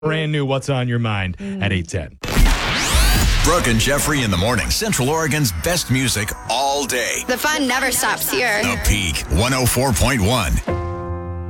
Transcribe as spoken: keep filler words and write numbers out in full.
Brand new What's on Your Mind mm. at eight ten. Brooke and Jeffrey in the morning. Central Oregon's best music all day. The fun never stops here. The Peak one oh four point one.